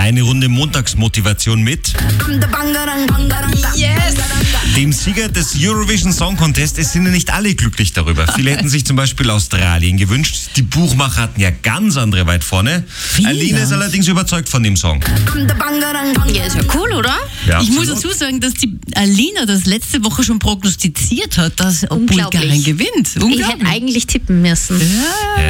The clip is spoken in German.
eine Runde Montagsmotivation mit dem Sieger des Eurovision Song Contest. Es sind ja nicht alle glücklich darüber. Viele hätten sich zum Beispiel Australien gewünscht. Die Buchmacher hatten ja ganz andere weit vorne. Aline ist allerdings überzeugt von dem Song. Ja, ist ja cool, oder? Ja, Ich muss absolut. dazu sagen, dass die Alina das letzte Woche schon prognostiziert hat, dass Bulgarien gewinnt. Ich hätte eigentlich tippen müssen.